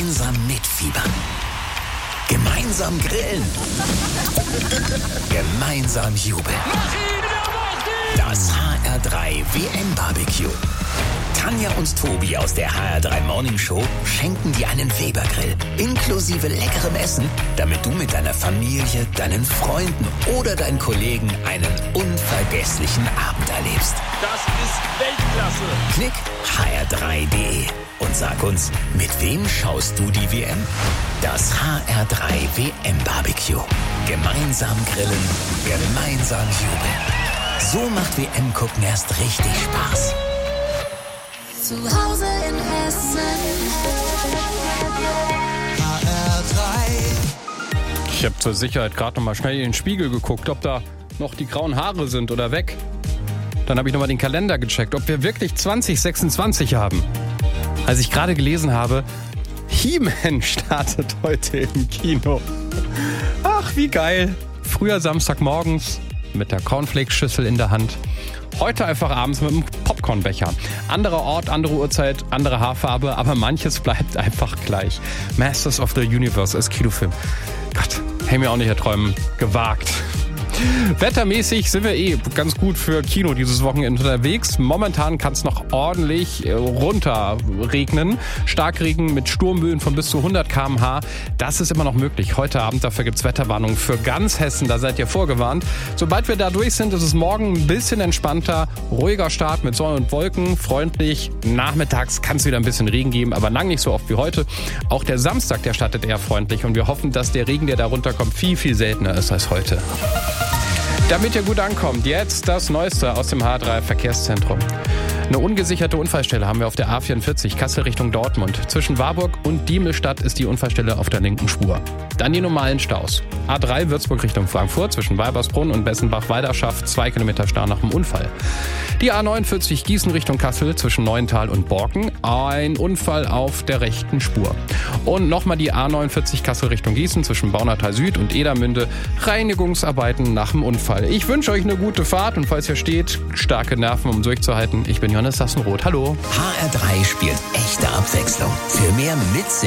Gemeinsam mitfiebern. Gemeinsam grillen. Gemeinsam jubeln. Das HR3 WM-Barbecue. Tanja und Tobi aus der HR3 Morning Show schenken dir einen Weber-Grill inklusive leckerem Essen, damit du mit deiner Familie, deinen Freunden oder deinen Kollegen einen unvergesslichen Abend erlebst. Das ist Weltklasse. Klick hr3.de und sag uns, mit wem schaust du die WM? Das HR3 WM-Barbecue. Gemeinsam grillen, gemeinsam jubeln. So macht WM-Gucken erst richtig Spaß. Zu Hause in Hessen. HR3. Ich habe zur Sicherheit gerade noch mal schnell in den Spiegel geguckt, ob da noch die grauen Haare sind oder weg. Dann habe ich noch mal den Kalender gecheckt, ob wir wirklich 2026 haben. Als ich gerade gelesen habe, He-Man startet heute im Kino. Ach, wie geil. Früher Samstagmorgens mit der Cornflakes-Schüssel in der Hand. Heute einfach abends mit einem Popcornbecher. Anderer Ort, andere Uhrzeit, andere Haarfarbe, aber manches bleibt einfach gleich. Masters of the Universe als Kinofilm. Gott, hätte mir auch nicht erträumen. Gewagt. Wettermäßig sind wir ganz gut für Kino dieses Wochenende unterwegs. Momentan kann es noch ordentlich runterregnen. Starkregen mit Sturmböen von bis zu 100 km/h. Das ist immer noch möglich. Heute Abend, dafür gibt es Wetterwarnungen für ganz Hessen. Da seid ihr vorgewarnt. Sobald wir da durch sind, ist es morgen ein bisschen entspannter. Ruhiger Start mit Sonne und Wolken. Freundlich. Nachmittags kann es wieder ein bisschen Regen geben, aber lang nicht so oft wie heute. Auch der Samstag, der startet eher freundlich. Und wir hoffen, dass der Regen, der da runterkommt, viel, viel seltener ist als heute. Damit ihr gut ankommt, jetzt das Neueste aus dem HR3 Verkehrszentrum. Eine ungesicherte Unfallstelle haben wir auf der A44 Kassel Richtung Dortmund. Zwischen Warburg und Diemelstadt ist die Unfallstelle auf der linken Spur. Dann die normalen Staus. A3 Würzburg Richtung Frankfurt zwischen Weibersbrunn und Bessenbach-Weiderschaft 2 Kilometer Stau nach dem Unfall. Die A49 Gießen Richtung Kassel zwischen Neuental und Borken. Ein Unfall auf der rechten Spur. Und nochmal die A49 Kassel Richtung Gießen zwischen Baunatal Süd und Edermünde. Reinigungsarbeiten nach dem Unfall. Ich wünsche euch eine gute Fahrt und falls ihr steht, starke Nerven, um durchzuhalten. Ich bin Johannes Sassenroth. Hallo. HR3 spielt echte Abwechslung. Für mehr Mitsingen